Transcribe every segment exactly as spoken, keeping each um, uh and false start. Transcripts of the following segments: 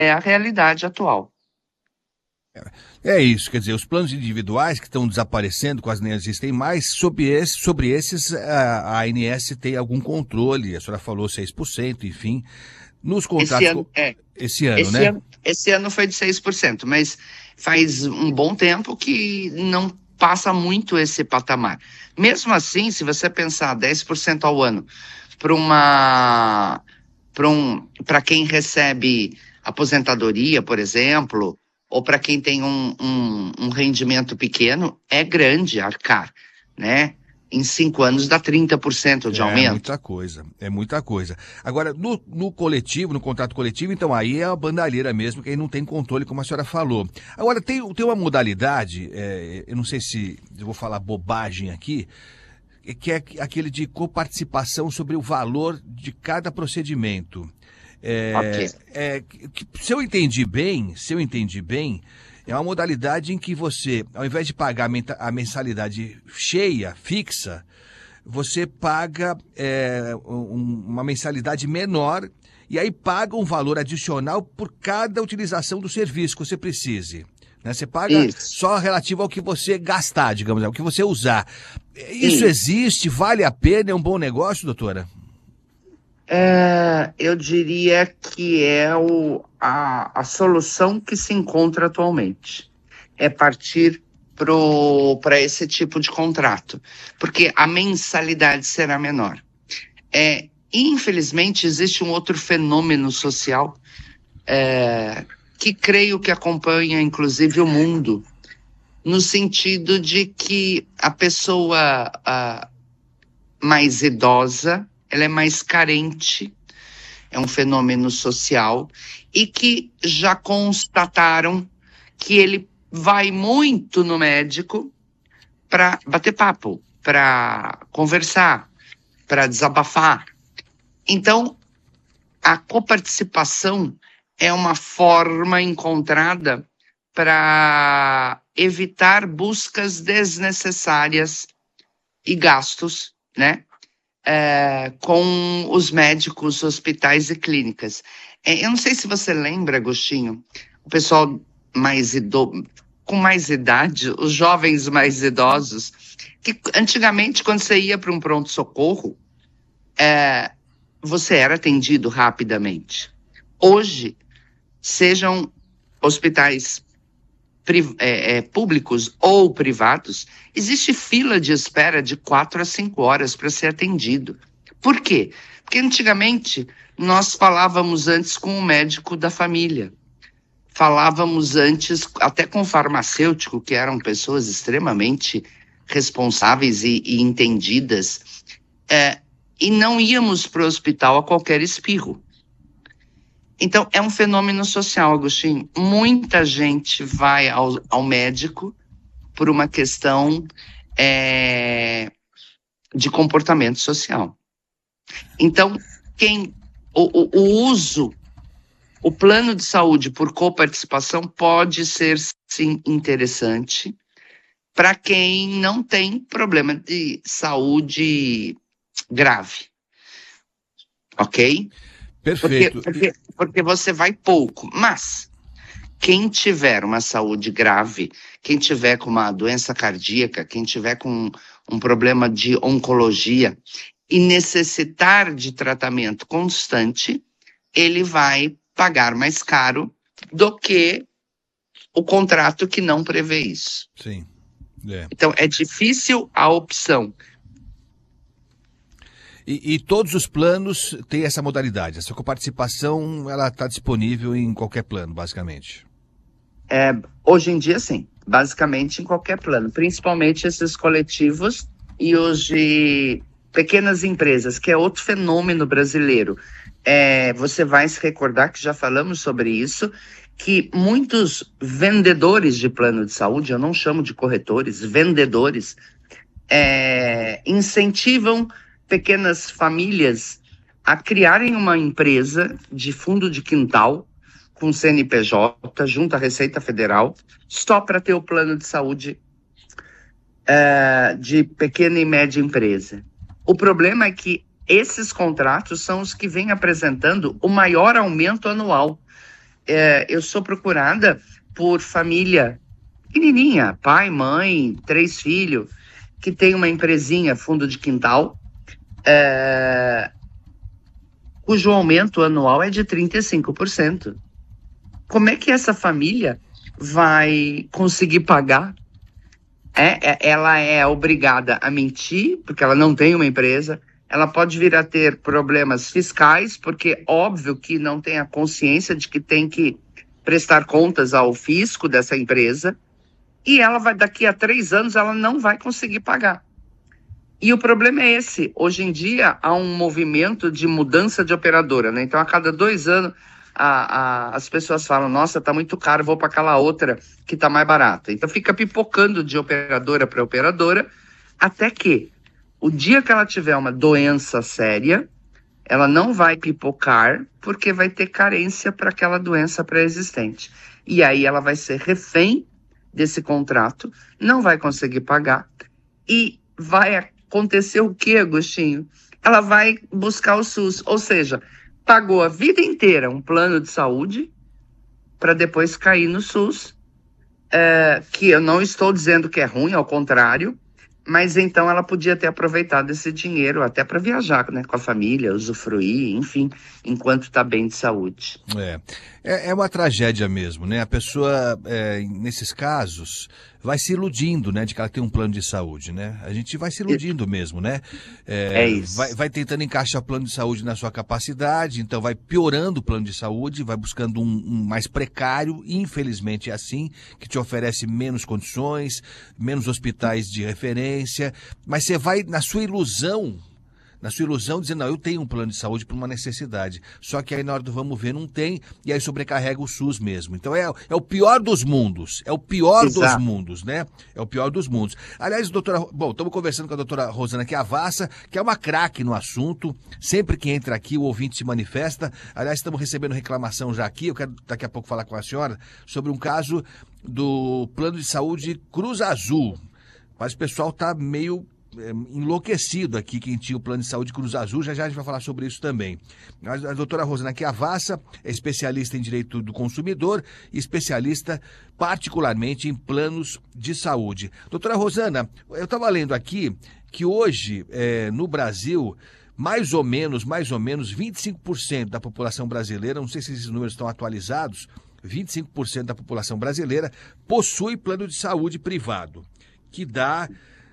é a realidade atual. É isso, quer dizer, os planos individuais que estão desaparecendo, quase nem existem mais, sobre, esse, sobre esses a, a ANS tem algum controle, a senhora falou seis por cento, enfim, nos Esse contratos, ano, é, esse ano, esse né? ano, esse ano foi de seis por cento, mas faz um bom tempo que não passa muito esse patamar. Mesmo assim, se você pensar dez por cento ao ano para uma para um, para quem recebe aposentadoria, por exemplo, ou para quem tem um, um, um rendimento pequeno, é grande arcar, né? Em cinco anos dá trinta por cento de É aumento. muita coisa, é muita coisa. Agora, no, no coletivo, no contrato coletivo, então aí é a bandalheira mesmo, que aí não tem controle, como a senhora falou. Agora, tem, tem uma modalidade, é, eu não sei se eu vou falar bobagem aqui, que é aquele de coparticipação sobre o valor de cada procedimento. Ok. É, é, que- se eu entendi bem, se eu entendi bem, é uma modalidade em que você, ao invés de pagar a menta- a mensalidade cheia, fixa, você paga é, um- uma mensalidade menor e aí paga um valor adicional por cada utilização do serviço que você precise. Né? Você paga Isso, só relativo ao que você gastar, digamos, ao que você usar. Isso isso. existe? Vale a pena? É um bom negócio, doutora? É, eu diria que é o, a, a solução que se encontra atualmente. É partir para esse tipo de contrato, porque a mensalidade será menor. É, infelizmente, existe um outro fenômeno social é, que creio que acompanha, inclusive, o mundo, no sentido de que a pessoa a, mais idosa, ela é mais carente, é um fenômeno social, e que já constataram que ele vai muito no médico para bater papo, para conversar, para desabafar. Então, a coparticipação é uma forma encontrada para evitar buscas desnecessárias e gastos, né? É, com os médicos, hospitais e clínicas. É, eu não sei se você lembra, Agostinho, o pessoal mais ido... com mais idade, os jovens mais idosos, que antigamente, quando você ia para um pronto-socorro, é, você era atendido rapidamente. Hoje, sejam hospitais pri- é, é, públicos ou privados, existe fila de espera de quatro a cinco horas para ser atendido. Por quê? Porque antigamente nós falávamos antes com o médico da família, falávamos antes até com o farmacêutico, que eram pessoas extremamente responsáveis e, e entendidas, é, e não íamos para o hospital a qualquer espirro. Então, é um fenômeno social, Agostinho. Muita gente vai ao, ao médico por uma questão é, de comportamento social. Então, quem o, o, o uso, o plano de saúde por coparticipação pode ser, sim, interessante para quem não tem problema de saúde grave, ok? Porque, Perfeito. E- porque, porque você vai pouco, mas quem tiver uma saúde grave, quem tiver com uma doença cardíaca, quem tiver com um problema de oncologia e necessitar de tratamento constante, ele vai pagar mais caro do que o contrato que não prevê isso. sim, é. Então, é difícil a opção. E, e todos os planos têm essa modalidade. Essa coparticipação, ela está disponível em qualquer plano, basicamente. É, hoje em dia, sim, basicamente em qualquer plano, principalmente esses coletivos e os de pequenas empresas, que é outro fenômeno brasileiro. É, você vai se recordar que já falamos sobre isso, que muitos vendedores de plano de saúde, eu não chamo de corretores, vendedores, é, incentivam pequenas famílias a criarem uma empresa de fundo de quintal com C N P J junto à Receita Federal, só para ter o plano de saúde é, de pequena e média empresa. O problema é que esses contratos são os que vêm apresentando o maior aumento anual. é, eu sou procurada por família pequenininha, pai, mãe, três filhos, que tem uma empresinha, fundo de quintal, é, cujo aumento anual é de trinta e cinco por cento. Como é que essa família vai conseguir pagar? É, é, ela é obrigada a mentir, porque ela não tem uma empresa. Ela pode vir a ter problemas fiscais, porque óbvio que não tem a consciência de que tem que prestar contas ao fisco dessa empresa. E ela vai, daqui a três anos, ela não vai conseguir pagar. E o problema é esse. Hoje em dia, há um movimento de mudança de operadora, né? Então, a cada dois anos, a, a, as pessoas falam, nossa, tá muito caro, vou para aquela outra que tá mais barata. Então, fica pipocando de operadora para operadora, até que o dia que ela tiver uma doença séria, ela não vai pipocar, porque vai ter carência para aquela doença pré-existente. E aí ela vai ser refém desse contrato, não vai conseguir pagar, e vai acontecer o quê, Agostinho? Ela vai buscar o SUS, ou seja, pagou a vida inteira um plano de saúde para depois cair no SUS, é, que eu não estou dizendo que é ruim, ao contrário, mas então ela podia ter aproveitado esse dinheiro até para viajar, né, com a família, usufruir, enfim, enquanto está bem de saúde. É. é, é uma tragédia mesmo, né? A pessoa, é, nesses casos, vai se iludindo, né, de que ela tem um plano de saúde, né? A gente vai se iludindo mesmo, né? É, é isso. Vai, vai tentando encaixar o plano de saúde na sua capacidade, então vai piorando o plano de saúde, vai buscando um, um mais precário, infelizmente é assim, que te oferece menos condições, menos hospitais de referência, mas você vai na sua ilusão, na sua ilusão, dizendo, não, eu tenho um plano de saúde por uma necessidade. Só que aí na hora do vamos ver não tem, e aí sobrecarrega o SUS mesmo. Então é, é o pior dos mundos, é o pior Exato. dos mundos, né? É o pior dos mundos. Aliás, doutora, bom, estamos conversando com a doutora Rosana Chiavassa, que é uma craque no assunto. Sempre que entra aqui, o ouvinte se manifesta. Aliás, estamos recebendo reclamação já aqui, eu quero daqui a pouco falar com a senhora sobre um caso do plano de saúde Cruz Azul. Mas o pessoal está meio enlouquecido aqui, quem tinha o plano de saúde Cruz Azul, já já a gente vai falar sobre isso também. A, a doutora Rosana Chiavassa é especialista em direito do consumidor e especialista particularmente em planos de saúde. Doutora Rosana, eu estava lendo aqui que hoje, é, no Brasil, mais ou menos, mais ou menos vinte e cinco por cento da população brasileira, não sei se esses números estão atualizados, vinte e cinco por cento da população brasileira possui plano de saúde privado, que dá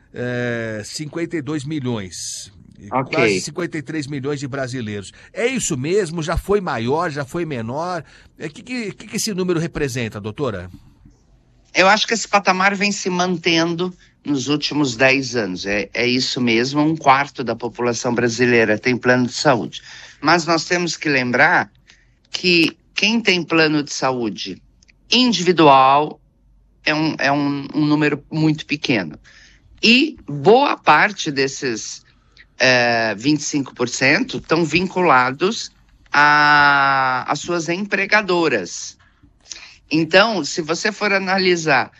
É, cinquenta e dois milhões, okay. Quase cinquenta e três milhões de brasileiros. É isso mesmo? Já foi maior, já foi menor? O é, que, que, que esse número representa, doutora? Eu acho que esse patamar vem se mantendo nos últimos dez anos. É, é isso mesmo, um quarto da população brasileira tem plano de saúde. Mas nós temos que lembrar que quem tem plano de saúde individual é um, é um, um número muito pequeno. E boa parte desses é, vinte e cinco por cento estão vinculados às suas empregadoras. Então, se você for analisar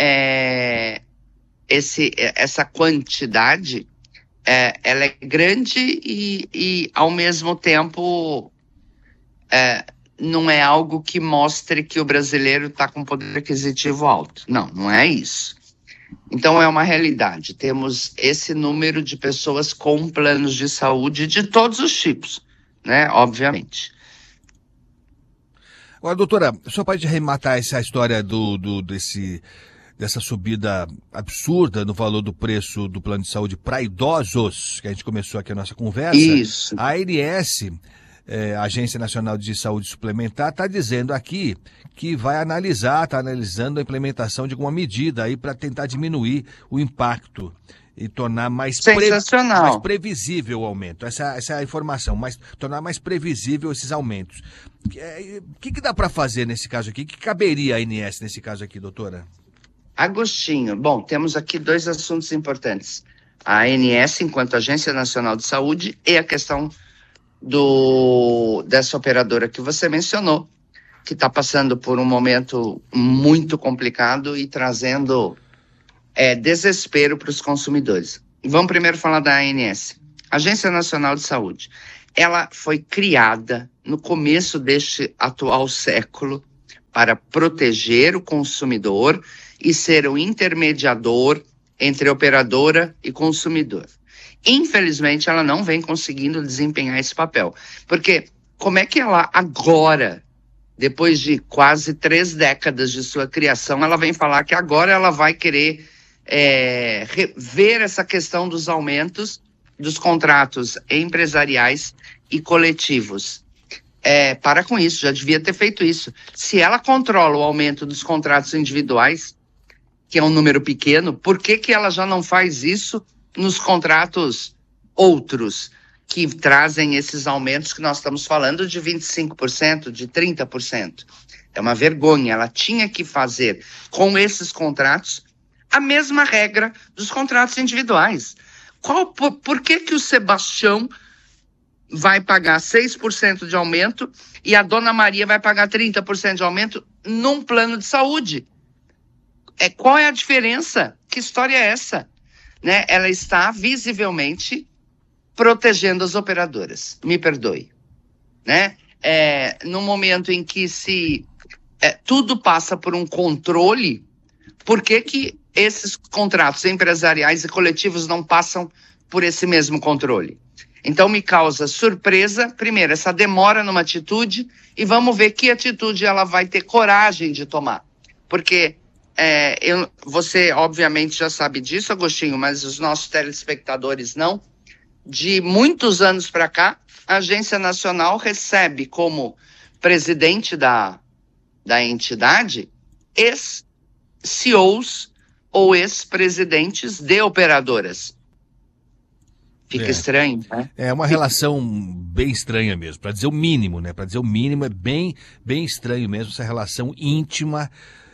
é, esse, essa quantidade, é, ela é grande e, e ao mesmo tempo, é, não é algo que mostre que o brasileiro está com poder aquisitivo alto. Não, não é isso. Então, é uma realidade. Temos esse número de pessoas com planos de saúde de todos os tipos, né? Obviamente. Agora, doutora, só pode arrematar essa história do, do, desse, dessa subida absurda no valor do preço do plano de saúde para idosos, que a gente começou aqui a nossa conversa. Isso. A A N S, é, a Agência Nacional de Saúde Suplementar, está dizendo aqui que vai analisar, está analisando a implementação de alguma medida aí para tentar diminuir o impacto e tornar mais, pre... mais previsível o aumento. Essa, essa é a informação, mas tornar mais previsível esses aumentos. O que, que dá para fazer nesse caso aqui? O que caberia a A N S nesse caso aqui, doutora? Agostinho, bom, temos aqui dois assuntos importantes. A A N S, enquanto Agência Nacional de Saúde, e a questão do, dessa operadora que você mencionou, que está passando por um momento muito complicado e trazendo é, desespero para os consumidores. Vamos primeiro falar da A N S, Agência Nacional de Saúde. ela foi criada no começo deste atual século para proteger o consumidor e ser o intermediador entre operadora e consumidor. Infelizmente, ela não vem conseguindo desempenhar esse papel. Porque como é que ela agora, depois de quase três décadas de sua criação, ela vem falar que agora ela vai querer é, ver essa questão dos aumentos dos contratos empresariais e coletivos? É, para com isso, já devia ter feito isso. Se ela controla o aumento dos contratos individuais, que é um número pequeno, por que que ela já não faz isso nos contratos outros, que trazem esses aumentos que nós estamos falando de vinte e cinco por cento, de trinta por cento? É uma vergonha. Ela tinha que fazer com esses contratos a mesma regra dos contratos individuais. Qual, por, por que que o Sebastião vai pagar seis por cento de aumento e a Dona Maria vai pagar trinta por cento de aumento num plano de saúde? É, qual é a diferença? Que história é essa? Né? Ela está visivelmente protegendo as operadoras. Me perdoe. Né? É, no momento em que se é, tudo passa por um controle, por que que esses contratos empresariais e coletivos não passam por esse mesmo controle? Então, me causa surpresa, primeiro, essa demora numa atitude, e vamos ver que atitude ela vai ter coragem de tomar. Porque é, eu, você, obviamente, já sabe disso, Agostinho, mas os nossos telespectadores não. De muitos anos para cá, a Agência Nacional recebe como presidente da, da entidade ex-C E Os ou ex-presidentes de operadoras. Fica é. estranho, né? É uma relação bem estranha mesmo, para dizer o mínimo, né? Para dizer o mínimo, é bem, bem estranho mesmo essa relação íntima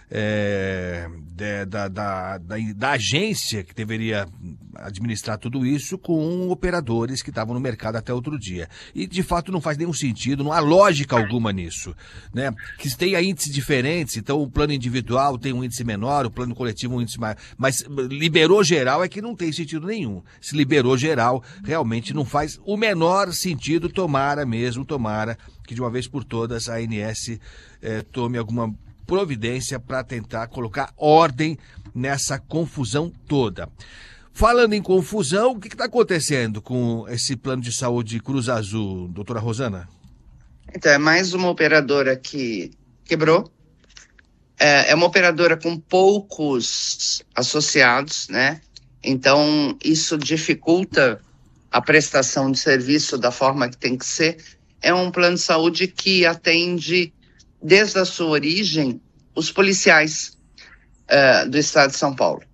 é, da, da, da, da agência que deveria administrar tudo isso com operadores que estavam no mercado até outro dia. E, de fato, não faz nenhum sentido, não há lógica alguma nisso, né? Que tenha índices diferentes, então o plano individual tem um índice menor, o plano coletivo um índice maior, mas liberou geral é que não tem sentido nenhum. Se liberou geral, realmente não faz o menor sentido, tomara mesmo, tomara que de uma vez por todas a ANS eh, tome alguma providência para tentar colocar ordem nessa confusão toda. Falando em confusão, o que está acontecendo com esse plano de saúde Cruz Azul, doutora Rosana? Então, é mais uma operadora que quebrou. É, é uma operadora com poucos associados, né? Então, isso dificulta a prestação de serviço da forma que tem que ser. É um plano de saúde que atende, desde a sua origem, os policiais uh, do estado de São Paulo.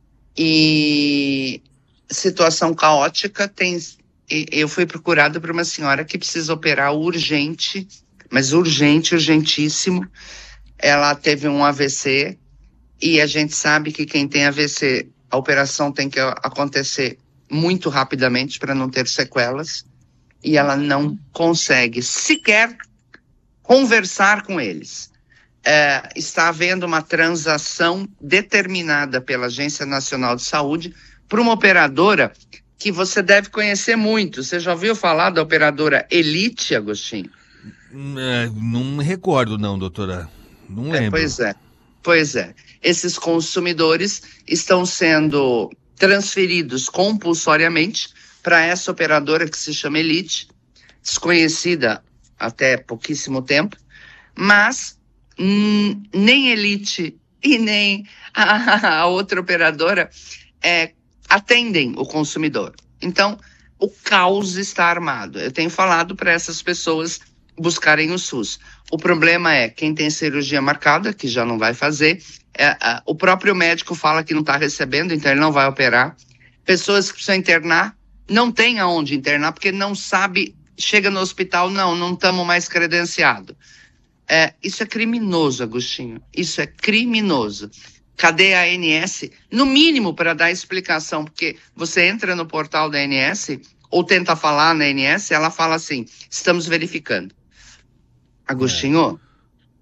E situação caótica, tem, eu fui procurada por uma senhora que precisa operar urgente, mas urgente, urgentíssimo. Ela teve um A V C e a gente sabe que quem tem A V C, a operação tem que acontecer muito rapidamente para não ter sequelas, e ela não consegue sequer conversar com eles. É, está havendo uma transação determinada pela Agência Nacional de Saúde para uma operadora que você deve conhecer muito. Você já ouviu falar da operadora Elite, Agostinho? É, não me recordo não, doutora. Não lembro. É, pois é, pois é. Esses consumidores estão sendo transferidos compulsoriamente para essa operadora que se chama Elite, desconhecida até pouquíssimo tempo, mas Hum, nem Elite e nem a, a outra operadora é, atendem o consumidor. Então, o caos está armado. Eu tenho falado para essas pessoas buscarem o SUS. O problema é quem tem cirurgia marcada, que já não vai fazer, é, é, o próprio médico fala que não está recebendo, então ele não vai operar. Pessoas que precisam internar, não tem aonde internar, porque não sabe, chega no hospital, não, não estamos mais credenciados. É, isso é criminoso, Agostinho. Isso é criminoso. Cadê a ANS? No mínimo, para dar explicação, porque você entra no portal da ANS ou tenta falar na ANS, ela fala assim, estamos verificando. Agostinho,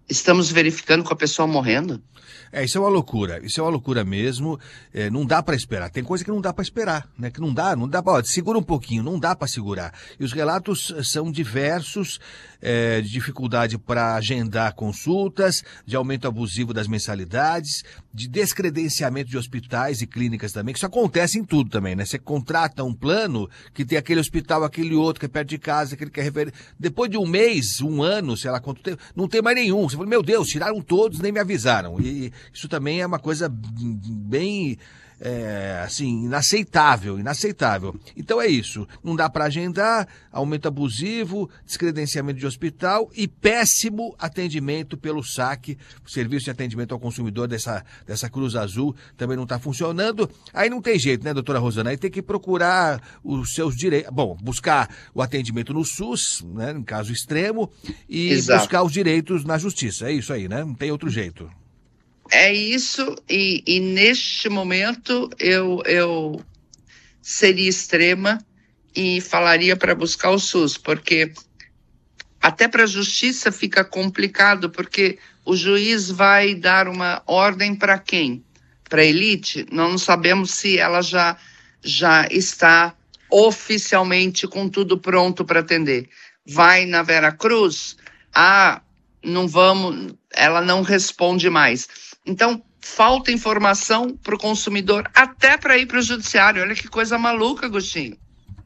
estamos verificando com a pessoa morrendo? É, isso é uma loucura, isso é uma loucura mesmo, é, não dá para esperar, tem coisa que não dá para esperar, né, que não dá, não dá para, segura um pouquinho, não dá para segurar. E os relatos são diversos, é, de dificuldade para agendar consultas, de aumento abusivo das mensalidades, de descredenciamento de hospitais e clínicas também, que isso acontece em tudo também, né, você contrata um plano que tem aquele hospital, aquele outro que é perto de casa, aquele que é refer... depois de um mês, um ano, sei lá quanto tempo, não tem mais nenhum, você fala, meu Deus, tiraram todos, nem me avisaram, e isso também é uma coisa bem, é, assim, inaceitável, inaceitável. Então é isso, não dá para agendar, aumento abusivo, descredenciamento de hospital e péssimo atendimento pelo saque. O serviço de atendimento ao consumidor dessa, dessa Cruz Azul também não está funcionando. Aí não tem jeito, né, doutora Rosana? Aí tem que procurar os seus direitos, bom, buscar o atendimento no SUS, né, em caso extremo, e Exato. buscar os direitos na justiça. É isso aí, né? Não tem outro jeito. É isso, e, e neste momento eu, eu seria extrema e falaria para buscar o SUS, porque até para a justiça fica complicado, porque o juiz vai dar uma ordem para quem? Para a elite? Nós não sabemos se ela já, já está oficialmente com tudo pronto para atender. Vai na Vera Cruz, ah, não vamos, ela não responde mais. Então, falta informação para o consumidor, até para ir para o judiciário. Olha que coisa maluca, Agostinho.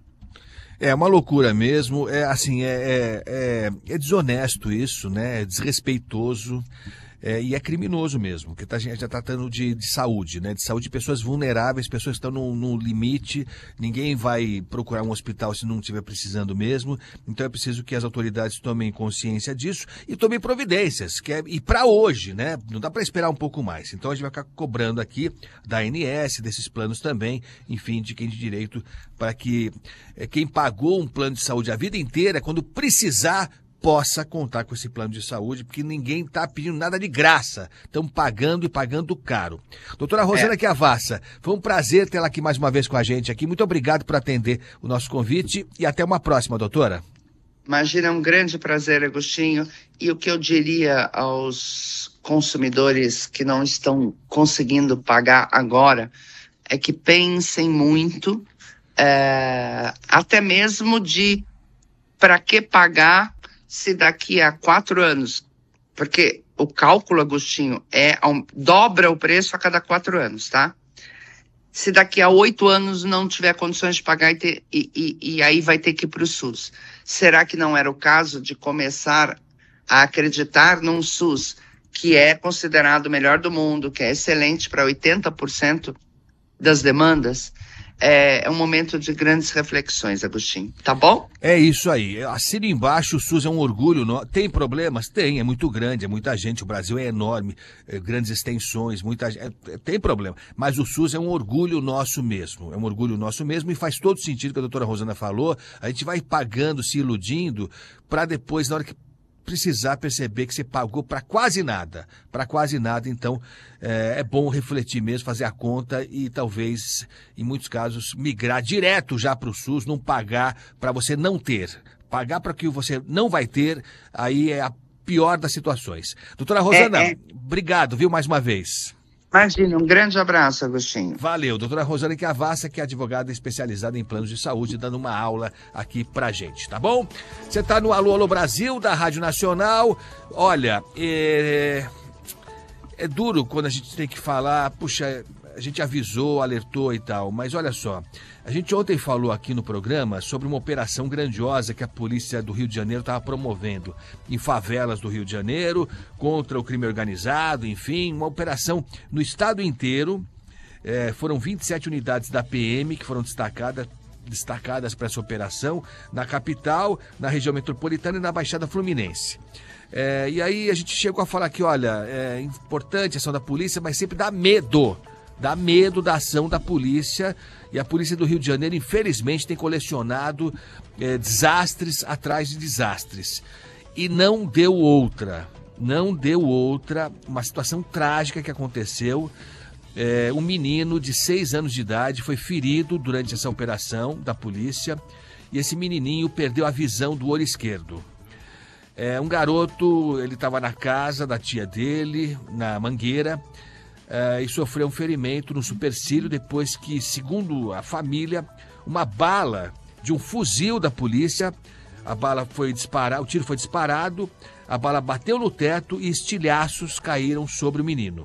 É uma loucura mesmo, é assim, é, é, é, é desonesto isso, né? É desrespeitoso. É, e é criminoso mesmo, porque a gente já está tratando de, de saúde, né? De saúde de pessoas vulneráveis, pessoas que estão no, no limite, ninguém vai procurar um hospital se não estiver precisando mesmo, então é preciso que as autoridades tomem consciência disso e tomem providências, que é, e para hoje, né? Não dá para esperar um pouco mais, então a gente vai ficar cobrando aqui da A N S, desses planos também, enfim, de quem de direito, para que é, quem pagou um plano de saúde a vida inteira, quando precisar, possa contar com esse plano de saúde, porque ninguém está pedindo nada de graça. Estão pagando e pagando caro. Doutora Rosana É. Chiavassa, foi um prazer tê-la aqui mais uma vez com a gente aqui. Muito obrigado por atender o nosso convite e até uma próxima, doutora. Imagina, é um grande prazer, Agostinho. E o que eu diria aos consumidores que não estão conseguindo pagar agora é que pensem muito, é, até mesmo de para que pagar se daqui a quatro anos, porque o cálculo, Agostinho, é um, dobra o preço a cada quatro anos, tá? Se daqui a oito anos não tiver condições de pagar e, ter, e, e, e aí vai ter que ir para o SUS. Será que não era o caso de começar a acreditar num SUS que é considerado o melhor do mundo, que é excelente para oitenta por cento das demandas? É um momento de grandes reflexões, Agostinho. Tá bom? É isso aí. Assina embaixo, o SUS é um orgulho. No... Tem problemas? Tem, é muito grande, é muita gente. O Brasil é enorme, é, grandes extensões, muita gente. É, tem problema. Mas o SUS é um orgulho nosso mesmo. É um orgulho nosso mesmo e faz todo sentido o que a doutora Rosana falou. A gente vai pagando, se iludindo, para depois, na hora que precisar perceber que você pagou para quase nada, para quase nada. Então é, é bom refletir mesmo, fazer a conta e talvez, em muitos casos, migrar direto já para o SUS, não pagar para você não ter. Pagar para que você não vai ter, aí é a pior das situações. Doutora Rosana, é, é... obrigado, viu, mais uma vez. Imagina, um grande abraço, Agostinho. Valeu, doutora Rosana Chiavassa, que é advogada especializada em planos de saúde, dando uma aula aqui pra gente, tá bom? Você tá no Alô Alô Brasil, da Rádio Nacional. Olha, é... é duro quando a gente tem que falar, puxa, a gente avisou, alertou e tal, mas olha só, a gente ontem falou aqui no programa sobre uma operação grandiosa que a polícia do Rio de Janeiro estava promovendo em favelas do Rio de Janeiro, contra o crime organizado, enfim, uma operação no estado inteiro. É, foram vinte e sete unidades da P M que foram destacadas, destacadas para essa operação na capital, na região metropolitana e na Baixada Fluminense. É, e aí a gente chegou a falar que, olha, é importante a ação da polícia, mas sempre dá medo. Dá medo da ação da polícia, e a polícia do Rio de Janeiro, infelizmente, tem colecionado é, desastres atrás de desastres. E não deu outra, não deu outra, uma situação trágica que aconteceu. É, um menino de seis anos de idade foi ferido durante essa operação da polícia, e esse menininho perdeu a visão do olho esquerdo. É, um garoto, ele estava na casa da tia dele, na Mangueira, é, e sofreu um ferimento no supercílio depois que, segundo a família, uma bala de um fuzil da polícia, a bala foi disparada, o tiro foi disparado, a bala bateu no teto e estilhaços caíram sobre o menino.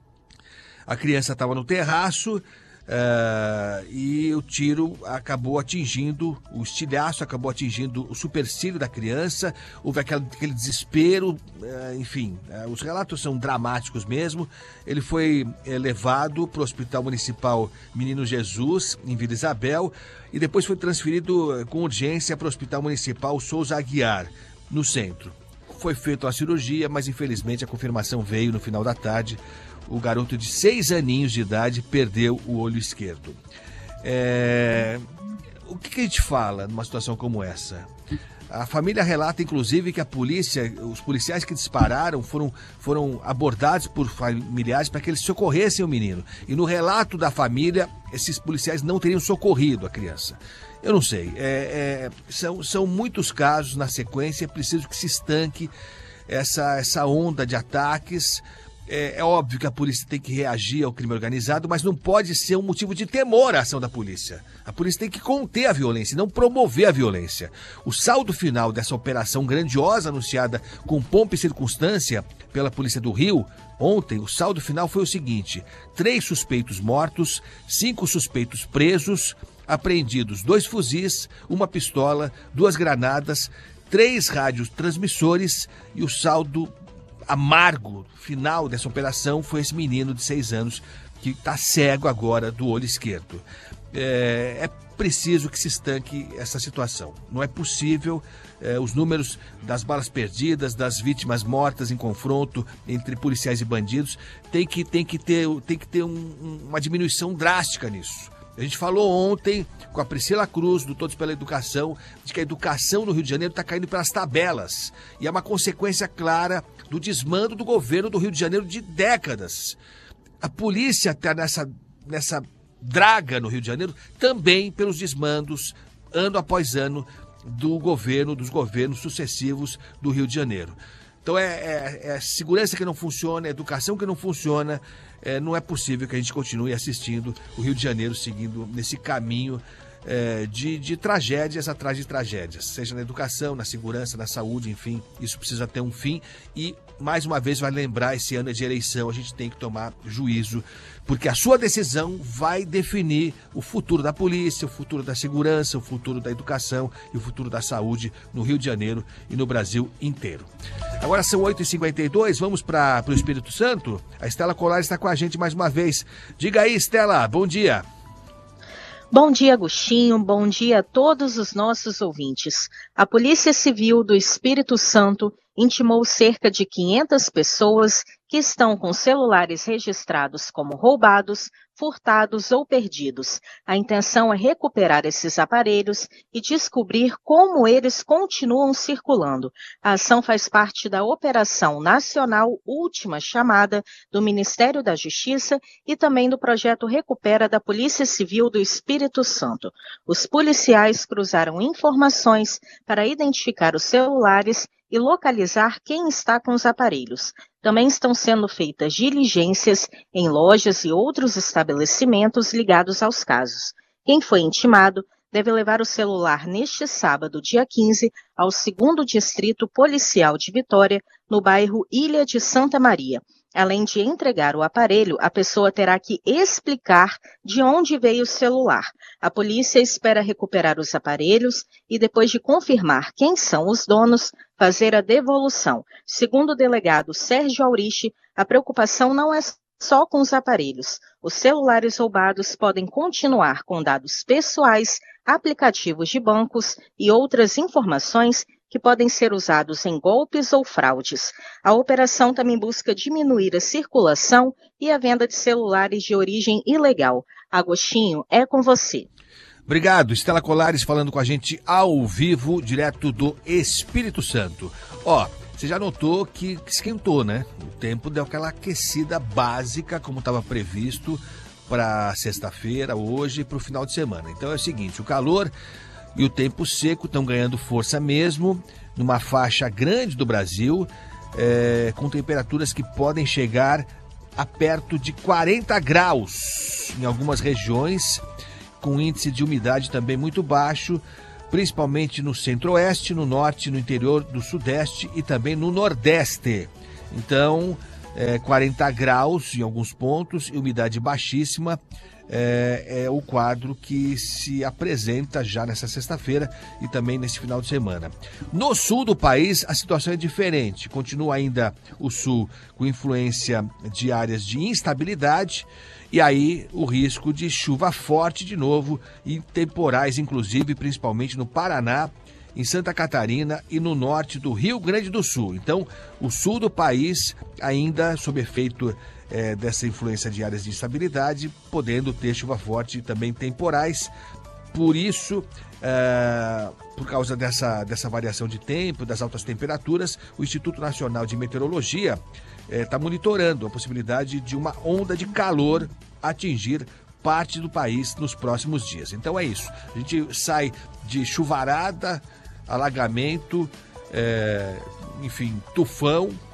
A criança estava no terraço, Uh, e o tiro acabou atingindo, o estilhaço acabou atingindo o supercílio da criança, houve aquele, aquele desespero, uh, enfim, uh, os relatos são dramáticos mesmo. Ele foi uh, levado para o Hospital Municipal Menino Jesus, em Vila Isabel, e depois foi transferido uh, com urgência para o Hospital Municipal Souza Aguiar, no centro. Foi feita a cirurgia, mas infelizmente a confirmação veio no final da tarde. O garoto de seis aninhos de idade perdeu o olho esquerdo. É... O que, que a gente fala numa situação como essa? A família relata, inclusive, que a polícia, os policiais que dispararam foram, foram abordados por familiares para que eles socorressem o menino. E no relato da família, esses policiais não teriam socorrido a criança. Eu não sei. É, é, são, são muitos casos na sequência. É preciso que se estanque essa, essa onda de ataques. É, é óbvio que a polícia tem que reagir ao crime organizado, mas não pode ser um motivo de temor à ação da polícia. A polícia tem que conter a violência e não promover a violência. O saldo final dessa operação grandiosa anunciada com pompa e circunstância pela Polícia do Rio, ontem, o saldo final foi o seguinte: três suspeitos mortos, cinco suspeitos presos, apreendidos dois fuzis, uma pistola, duas granadas, três rádios transmissores, e o saldo amargo final dessa operação foi esse menino de seis anos que está cego agora do olho esquerdo. É, é preciso que se estanque essa situação. Não é possível é, os números das balas perdidas, das vítimas mortas em confronto entre policiais e bandidos, tem que, tem que ter, tem que ter um, uma diminuição drástica nisso. A gente falou ontem com a Priscila Cruz, do Todos pela Educação, de que a educação no Rio de Janeiro está caindo pelas tabelas. E é uma consequência clara do desmando do governo do Rio de Janeiro de décadas. A polícia está nessa, nessa draga no Rio de Janeiro também pelos desmandos, ano após ano, do governo, dos governos sucessivos do Rio de Janeiro. Então é, é, é segurança que não funciona, é educação que não funciona. É, não é possível que a gente continue assistindo o Rio de Janeiro seguindo nesse caminho é, de, de tragédias atrás de tragédias, seja na educação, na segurança, na saúde, enfim, isso precisa ter um fim. E, mais uma vez, vai lembrar, esse ano de eleição, a gente tem que tomar juízo, porque a sua decisão vai definir o futuro da polícia, o futuro da segurança, o futuro da educação e o futuro da saúde no Rio de Janeiro e no Brasil inteiro. Agora são oito e cinquenta e dois, vamos para o Espírito Santo. A Estela Colares está com a gente mais uma vez. Diga aí, Estela, bom dia. Bom dia, Agostinho. Bom dia a todos os nossos ouvintes. A Polícia Civil do Espírito Santo intimou cerca de quinhentas pessoas que estão com celulares registrados como roubados, furtados ou perdidos. A intenção é recuperar esses aparelhos e descobrir como eles continuam circulando. A ação faz parte da Operação Nacional Última Chamada do Ministério da Justiça e também do projeto Recupera da Polícia Civil do Espírito Santo. Os policiais cruzaram informações para identificar os celulares e localizar quem está com os aparelhos. Também estão sendo feitas diligências em lojas e outros estabelecimentos ligados aos casos. Quem foi intimado deve levar o celular neste sábado, dia quinze, ao segundo Distrito Policial de Vitória, no bairro Ilha de Santa Maria. Além de entregar o aparelho, a pessoa terá que explicar de onde veio o celular. A polícia espera recuperar os aparelhos e, depois de confirmar quem são os donos, fazer a devolução. Segundo o delegado Sérgio Auriche, a preocupação não é só com os aparelhos. Os celulares roubados podem continuar com dados pessoais, aplicativos de bancos e outras informações que podem ser usados em golpes ou fraudes. A operação também busca diminuir a circulação e a venda de celulares de origem ilegal. Agostinho, é com você. Obrigado, Estela Colares falando com a gente ao vivo, direto do Espírito Santo. Ó, você já notou que esquentou, né? O tempo deu aquela aquecida básica, como estava previsto, para sexta-feira, hoje e para o final de semana. Então é o seguinte, o calor e o tempo seco estão ganhando força mesmo. numa faixa grande do Brasil, é, com temperaturas que podem chegar a perto de quarenta graus em algumas regiões, com índice de umidade também muito baixo, principalmente no centro-oeste, no norte, no interior do sudeste e também no nordeste. Então, é, quarenta graus em alguns pontos e umidade baixíssima é, é o quadro que se apresenta já nessa sexta-feira e também nesse final de semana. No sul do país, a situação é diferente. Continua ainda o sul com influência de áreas de instabilidade, e aí o risco de chuva forte de novo e temporais, inclusive, principalmente no Paraná, em Santa Catarina e no norte do Rio Grande do Sul. Então, o sul do país ainda sob efeito é, dessa influência de áreas de instabilidade, podendo ter chuva forte e também temporais. Por isso, é, por causa dessa, dessa variação de tempo, das altas temperaturas, o Instituto Nacional de Meteorologia está é, monitorando a possibilidade de uma onda de calor atingir parte do país nos próximos dias. Então é isso. A gente sai de chuvarada, alagamento, é, enfim, tufão,